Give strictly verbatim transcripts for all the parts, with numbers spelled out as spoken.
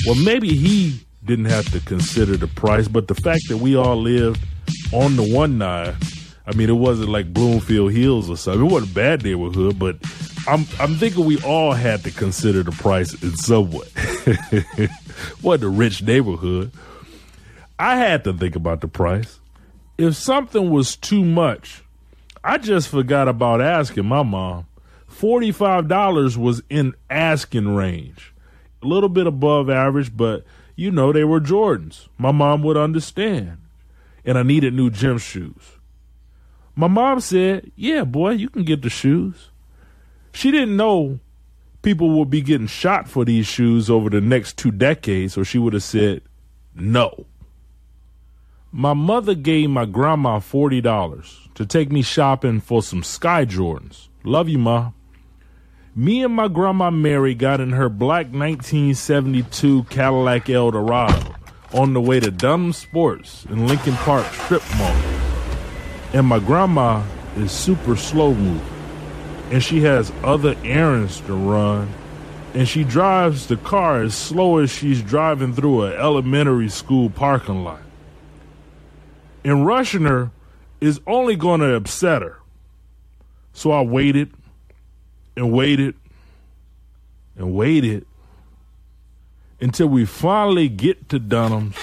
Well, maybe he didn't have to consider the price, but the fact that we all lived on the one nine, I mean, it wasn't like Bloomfield Hills or something. It wasn't a bad neighborhood, but I'm I'm thinking we all had to consider the price in some way. Wasn't a rich neighborhood. I had to think about the price. If something was too much, I just forgot about asking my mom. forty-five dollars was in asking range. A little bit above average, but, you know, they were Jordans. My mom would understand. And I needed new gym shoes. My mom said, yeah, boy, you can get the shoes. She didn't know people would be getting shot for these shoes over the next two decades, so she would have said no. My mother gave my grandma forty dollars to take me shopping for some Sky Jordans. Love you, Ma. Me and my grandma Mary got in her black nineteen seventy-two Cadillac Eldorado on the way to Dunham Sports in Lincoln Park Strip Mall. And my grandma is super slow moving, and she has other errands to run, and she drives the car as slow as she's driving through an elementary school parking lot. And rushing her is only going to upset her. So I waited and waited and waited until we finally get to Dunham's.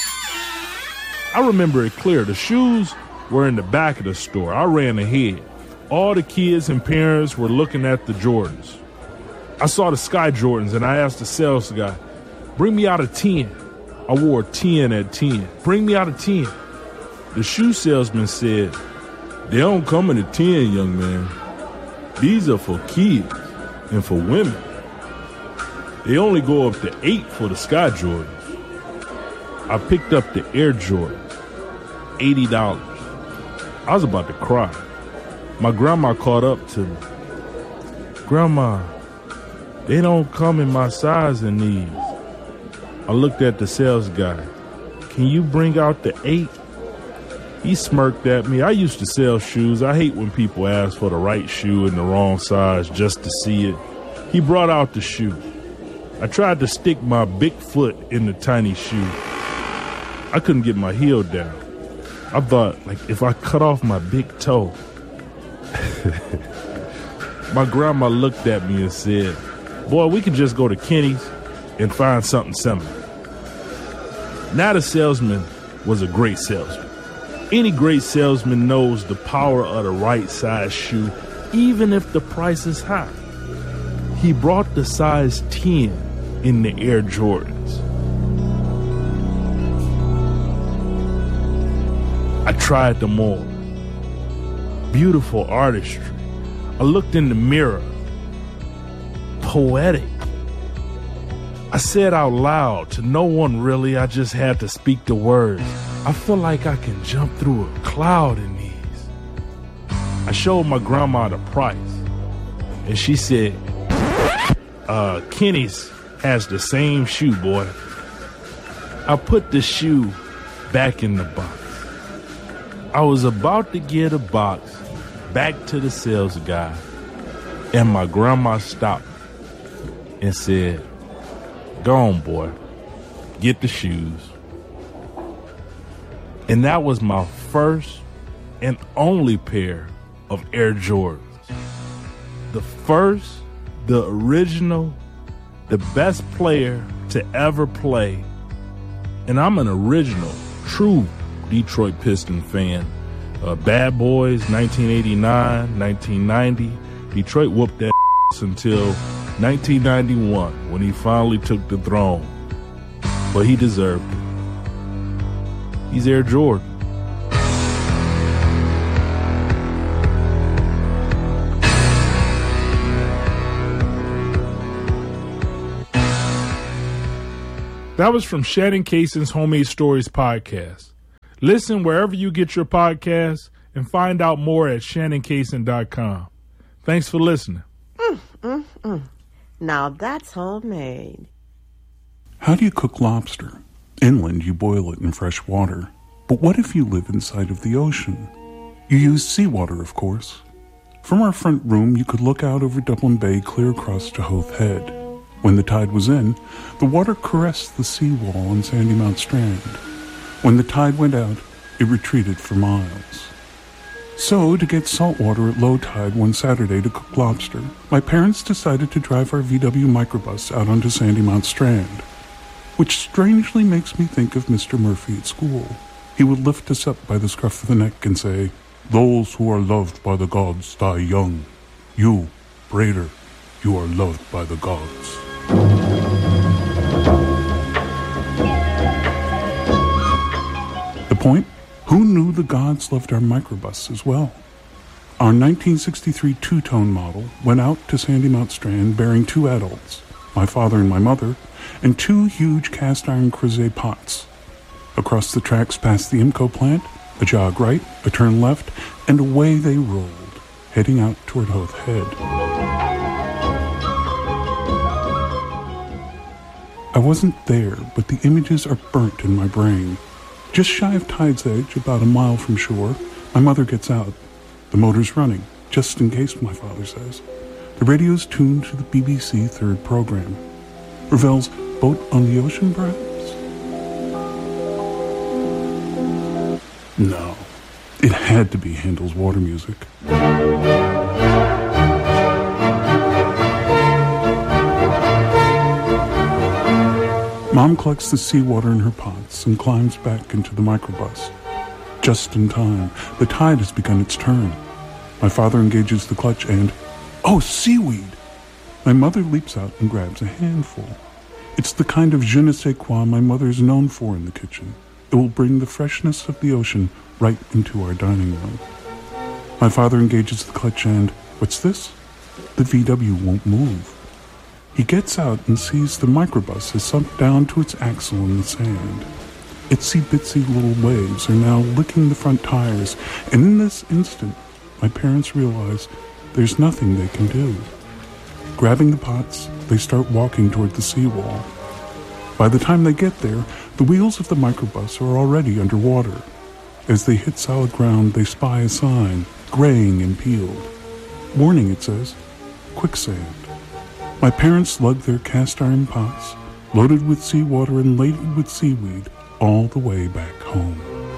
I remember it clear. The shoes were in the back of the store. I ran ahead. All the kids and parents were looking at the Jordans. I saw the Sky Jordans and I asked the sales guy, bring me out a ten. I wore ten at ten. Bring me out a ten. The shoe salesman said, they don't come in a ten, young man. These are for kids and for women. They only go up to eight for the Sky Jordans. I picked up the Air Jordans, eighty dollars. I was about to cry. My grandma caught up to me. Grandma, they don't come in my size in these. I looked at the sales guy. Can you bring out the eight? He smirked at me. I used to sell shoes. I hate when people ask for the right shoe in the wrong size just to see it. He brought out the shoe. I tried to stick my big foot in the tiny shoe. I couldn't get my heel down. I thought, like, if I cut off my big toe. My grandma looked at me and said, boy, we can just go to Kenny's and find something similar. Now the salesman was a great salesman. Any great salesman knows the power of the right size shoe, even if the price is high. He brought the size ten in the Air Jordans. I tried them on. Beautiful artistry. I looked in the mirror. Poetic. I said out loud to no one really, I just had to speak the words. I feel like I can jump through a cloud in these. I showed my grandma the price, and she said, uh, Kenny's has the same shoe, boy. I put the shoe back in the box. I was about to get a box back to the sales guy, and my grandma stopped and said, go on, boy, get the shoes. And that was my first and only pair of Air Jordans. The first, the original, the best player to ever play. And I'm an original, true Detroit Piston fan. Uh, Bad Boys, nineteen eighty-nine, nineteen ninety. Detroit whooped that ass until nineteen ninety-one when he finally took the throne. But he deserved it. He's Air Jordan. That was from Shannon Cason's Homemade Stories podcast. Listen wherever you get your podcasts and find out more at shannon cason dot com. Thanks for listening. Mm, mm, mm. Now that's homemade. How do you cook lobster? Inland, you boil it in fresh water. But what if you live inside of the ocean? You use seawater, of course. From our front room, you could look out over Dublin Bay clear across to Howth Head. When the tide was in, the water caressed the seawall on Sandymount Strand. When the tide went out, it retreated for miles. So, to get salt water at low tide one Saturday to cook lobster, my parents decided to drive our V W microbus out onto Sandymount Strand, which strangely makes me think of Mister Murphy at school. He would lift us up by the scruff of the neck and say, "Those who are loved by the gods die young. You, Braider, you are loved by the gods." The point? Who knew the gods loved our microbus as well? Our nineteen sixty-three two-tone model went out to Sandymount Strand bearing two adults, my father and my mother, and two huge cast-iron Creuset pots. Across the tracks past the IMCO plant, a jog right, a turn left, and away they rolled, heading out toward Howth Head. I wasn't there, but the images are burnt in my brain. Just shy of Tide's Edge, about a mile from shore, my mother gets out. The motor's running, just in case, my father says. The radio's tuned to the B B C third program. Ravel's Boat on the Ocean, perhaps? No, it had to be Handel's Water Music. Mom collects the seawater in her pots and climbs back into the microbus. Just in time, the tide has begun its turn. My father engages the clutch and, oh, seaweed! My mother leaps out and grabs a handful. It's the kind of je ne sais quoi my mother is known for in the kitchen. It will bring the freshness of the ocean right into our dining room. My father engages the clutch and, what's this? The V W won't move. He gets out and sees the microbus has sunk down to its axle in the sand. Itsy-bitsy little waves are now licking the front tires, and in this instant, my parents realize there's nothing they can do. Grabbing the pots, they start walking toward the seawall. By the time they get there, the wheels of the microbus are already underwater. As they hit solid ground, they spy a sign, graying and peeled. Warning, it says, quicksand. My parents lug their cast-iron pots, loaded with seawater and laden with seaweed, all the way back home.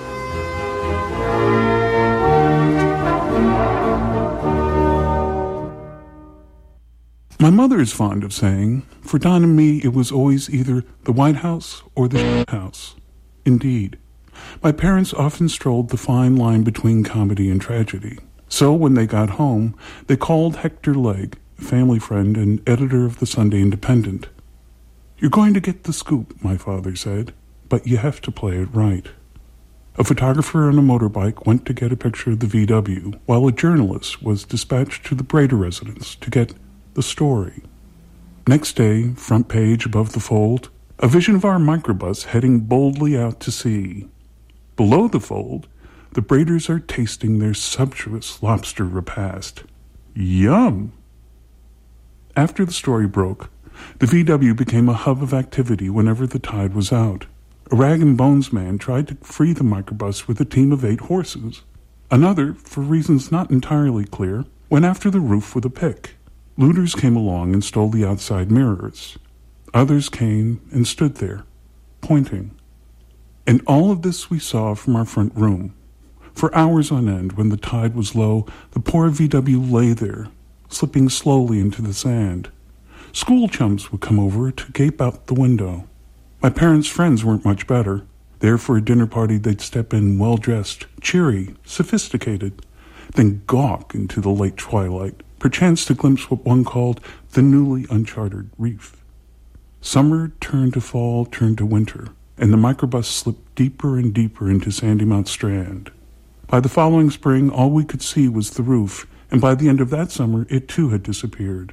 My mother is fond of saying, for Don and me, it was always either the White House or the shit house. Indeed. My parents often strolled the fine line between comedy and tragedy. So when they got home, they called Hector Legg, a family friend and editor of the Sunday Independent. "You're going to get the scoop," my father said, "but you have to play it right." A photographer on a motorbike went to get a picture of the V W, while a journalist was dispatched to the Braider residence to get the story. Next day, front page above the fold, a vision of our microbus heading boldly out to sea. Below the fold, the Braiders are tasting their sumptuous lobster repast. Yum! After the story broke, the V W became a hub of activity whenever the tide was out. A rag and bones man tried to free the microbus with a team of eight horses. Another, for reasons not entirely clear, went after the roof with a pick. Looters came along and stole the outside mirrors. Others came and stood there, pointing. And all of this we saw from our front room. For hours on end, when the tide was low, the poor V W lay there, slipping slowly into the sand. School chums would come over to gape out the window. My parents' friends weren't much better. There for a dinner party, they'd step in well-dressed, cheery, sophisticated, then gawk into the late twilight, perchance to glimpse what one called the newly uncharted reef. Summer turned to fall, turned to winter, and the microbus slipped deeper and deeper into Sandymount Strand. By the following spring, all we could see was the roof, and by the end of that summer, it too had disappeared.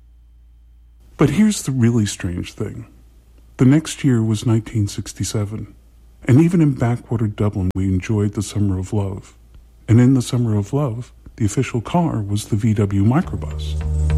But here's the really strange thing. The next year was nineteen sixty-seven, and even in backwater Dublin, we enjoyed the Summer of Love. And in the Summer of Love, the official car was the V W microbus.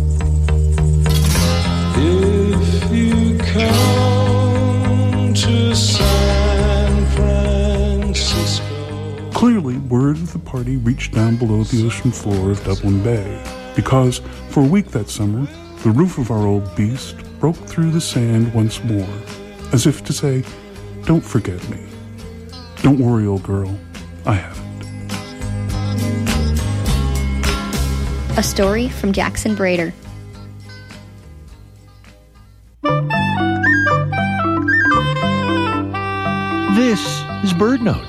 If you come to San Francisco. Clearly, word of the party reached down below the ocean floor of Dublin Bay, because for a week that summer, the roof of our old beast broke through the sand once more, as if to say, "Don't forget me. Don't worry, old girl, I haven't." A story from Jackson Brader. This is BirdNote.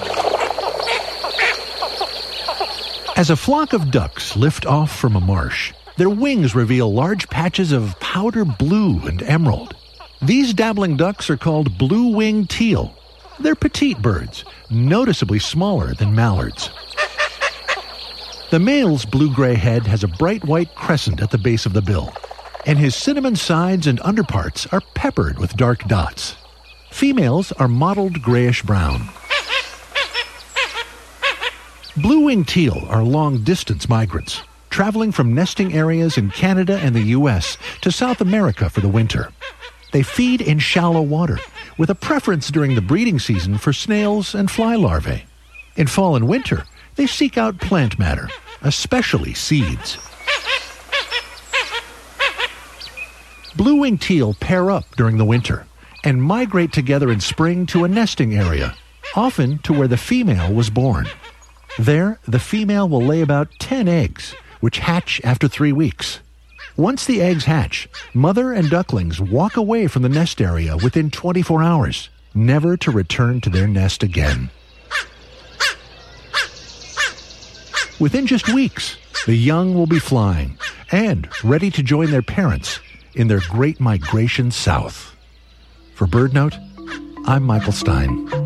As a flock of ducks lift off from a marsh, their wings reveal large patches of powder blue and emerald. These dabbling ducks are called blue-winged teal. They're petite birds, noticeably smaller than mallards. The male's blue-gray head has a bright white crescent at the base of the bill, and his cinnamon sides and underparts are peppered with dark dots. Females are mottled grayish-brown. Blue-winged teal are long-distance migrants, traveling from nesting areas in Canada and the U S to South America for the winter. They feed in shallow water, with a preference during the breeding season for snails and fly larvae. In fall and winter, they seek out plant matter, especially seeds. Blue-winged teal pair up during the winter and migrate together in spring to a nesting area, often to where the female was born. There, the female will lay about ten eggs, which hatch after three weeks. Once the eggs hatch, mother and ducklings walk away from the nest area within twenty-four hours, never to return to their nest again. Within just weeks, the young will be flying and ready to join their parents in their great migration south. For BirdNote, I'm Michael Stein.